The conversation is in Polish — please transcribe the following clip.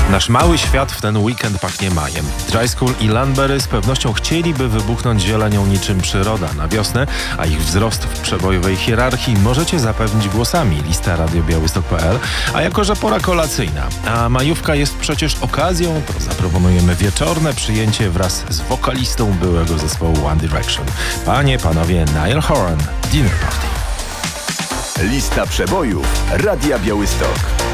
Nasz mały świat w ten weekend pachnie majem. Dry School i Landberry z pewnością chcieliby wybuchnąć zielenią niczym przyroda na wiosnę, a ich wzrost w przebojowej hierarchii możecie zapewnić głosami. Lista radiobiałystok.pl. A jako że pora kolacyjna, a majówka jest przecież okazją, to zaproponujemy wieczorne przyjęcie wraz z wokalistą byłego zespołu One Direction. Panie, panowie, Niall Horan, Dinner Party. Lista przebojów Radia Białystok.